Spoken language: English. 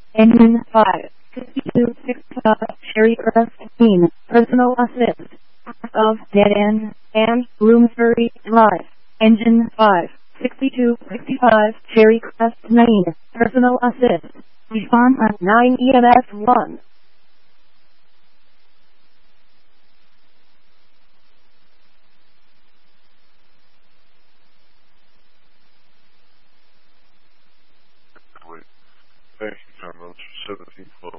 Engine 5, 5265, Cherry Crest, personal assist, of dead end, and Bloomsbury Drive. Engine 5, 6265, Cherry Crest, personal assist, respond at 9 EMS 1. Wait. Thank you, Tom. 1712.